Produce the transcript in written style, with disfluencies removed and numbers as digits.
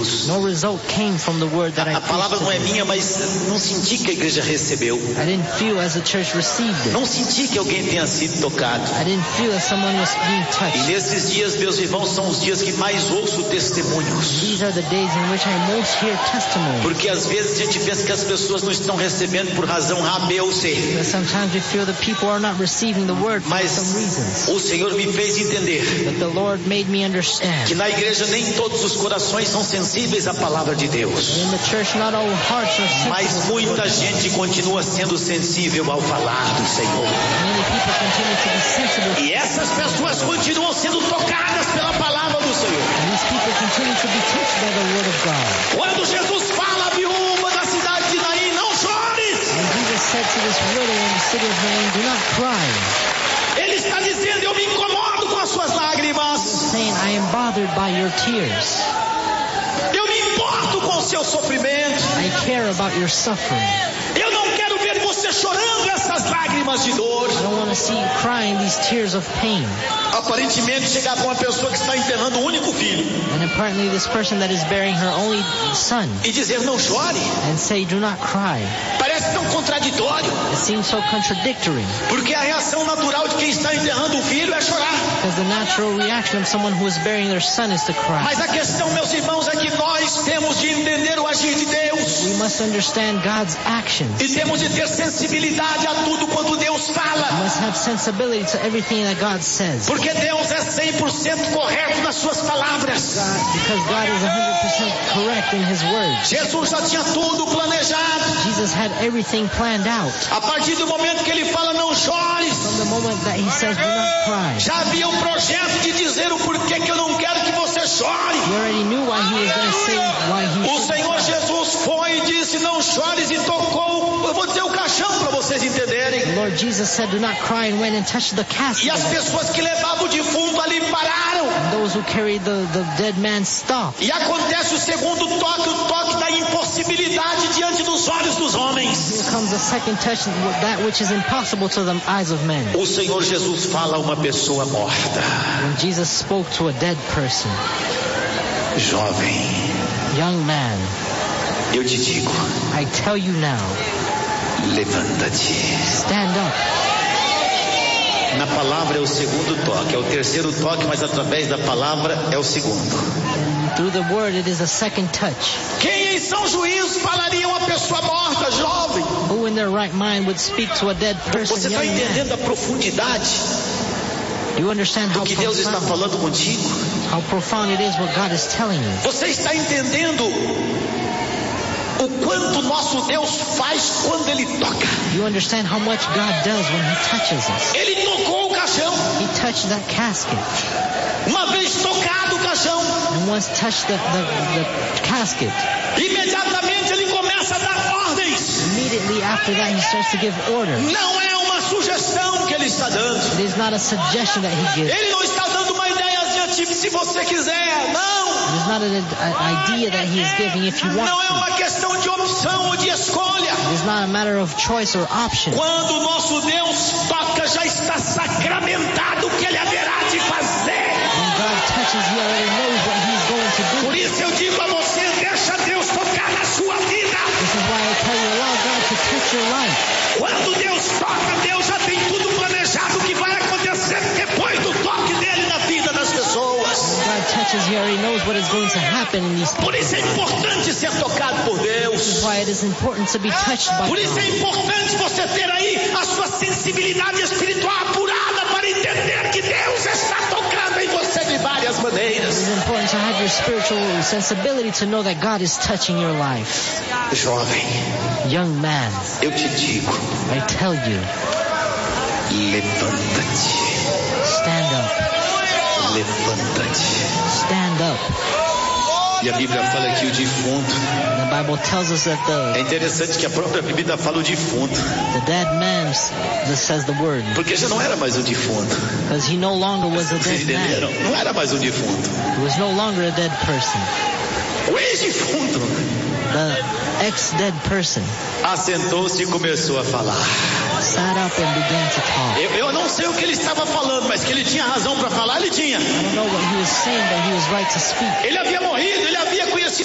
Deus. No result came from the word that I A palavra preached não é to them. minha, mas não senti que a igreja recebeu. I didn't feel as the church received it. Não senti que alguém tenha sido tocado. I didn't feel that someone was being E touched. nesses dias, meus irmãos, são os dias que mais ouço testemunhos. These are the days in which I most hear testimony. Porque às vezes a gente pensa que as pessoas não estão recebendo por razão A, B ou C. But sometimes we feel that people are not receiving the word for Mas some reasons. o Senhor me fez entender But the Lord made me understand. que na igreja nem todos os corações são sensíveis à palavra de Deus. In the church, not all hearts are sensitive. Mas muita gente continua sendo sensível ao falar do Senhor. Many people continue to be sensitive. E essas pessoas continuam sendo tocadas pela palavra do Senhor. And these people continue to be touched by the word of God. Quando Jesus fala à viúva da cidade de Naim, não chores. And Jesus said to this widow in the city of Nain, do not cry. Ele está dizendo, eu me incomodo com as suas lágrimas. Saying, I am bothered by your tears. Eu me importo com o seu sofrimento. I care about your suffering. Eu não quero ver você chorando essas lágrimas de dor. I don't want to see you crying these tears of pain. Aparentemente chegar para uma pessoa que está enterrando o único filho And apparently this person that is burying her only son e dizer não chore, and say, do not cry. parece tão contraditório. It seems so contradictory. Porque a reação natural de quem está enterrando o filho é chorar. Because the natural reaction of someone who is burying their son is to cry. Mas a questão, meus irmãos, é que nós temos de entender o agir de Deus. We must understand God's actions. E temos de ter sensibilidade a tudo quando Deus We fala. must have sensibility to everything that God says. Porque Deus é 100% correto nas suas palavras. Because God is 100% correct in His word. Jesus já tinha tudo planejado. Jesus had everything planned out. A partir do momento que ele fala não chores, From the moment that He says, do not cry. já havia um projeto de dizer o porquê que eu não quero que você chore. He already knew why He was going to say why He O should Senhor Jesus foi e disse não chores e tocou, eu vou dizer o caixão para vocês entenderem. The Lord Jesus said, do not cry, and went and touched the E casket. as pessoas que levavam o defunto ali pararam. And those who carried the dead man stopped. E acontece o segundo toque, o toque da impossibilidade diante dos olhos dos homens. Here comes the second touch, that which is impossible to the eyes of men. O Senhor Jesus fala a uma pessoa morta. When Jesus spoke to a dead person, Jovem, young man, eu te digo, I tell you now, levanta-te. stand up. Na palavra é o segundo toque, é o terceiro toque, mas através da palavra é o segundo. And through the word, it is a second touch. Quem em são juízo falaria a uma pessoa morta, jovem? Who in their right mind would speak to a dead person, Você está young man? entendendo a profundidade Do you understand do que Deus está falando contigo? how profound it is what God is telling you? Você está entendendo o quanto nosso Deus faz quando Ele toca? Do you understand how much God does when He touches us? Ele tocou o caixão. He touched that casket. Uma vez tocado o caixão, And once touched the casket, imediatamente Ele começa a dar ordens. immediately after that He starts to give order. Não é uma sugestão que Ele está dando. It is not a suggestion that He gives. Ele não está dando uma ideiazinha tipo se você quiser. Não. It is not an idea that He is giving if you want Não é to. uma questão de opção ou de escolha. It is not a matter of choice or option. Quando o nosso Deus toca, já está sacramentado o que Ele haverá de fazer. When God touches, He already knows what He's going to do. Por isso eu digo a você, deixa Deus tocar na sua vida. This is why I tell you, allow God to touch your life. Quando Deus toca, Deus já tem tudo planejado o que vai acontecer depois do toque dele na vida das pessoas. When God touches, He already knows what is going to happen in these people. Por isso é importante ser tocado por This Deus. is why it is important to be touched by Por isso é God. importante você ter aí a sua sensibilidade espiritual apurada para entender que Deus está tocando em você de várias It maneiras. is important to have your spiritual sensibility to know that God is touching your life. Jovem, Young man, eu te digo, I tell you, levanta-te, stand up, levanta-te. stand up. E a Bíblia fala que o defunto, The Bible tells us that é interessante que a própria Bíblia fala o defunto, the dead man says the word, porque já não era mais o defunto. because he no longer was a Vocês dead entenderam? man. Não era mais o defunto. He was no longer a dead person. O ex-defunto The ex-dead person assentou-se e começou a falar. sat up and began to talk. Eu não sei o que ele estava falando, mas que ele tinha razão para falar, ele tinha. I don't know what he was saying, but he was right to speak. Ele havia morrido, ele havia conhecido